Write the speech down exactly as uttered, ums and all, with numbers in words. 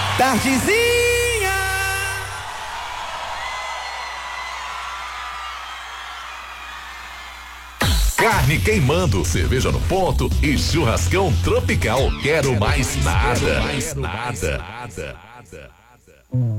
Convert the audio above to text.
Tardezinha. Carne queimando, cerveja no ponto e churrascão tropical. Quero mais nada. Mais nada.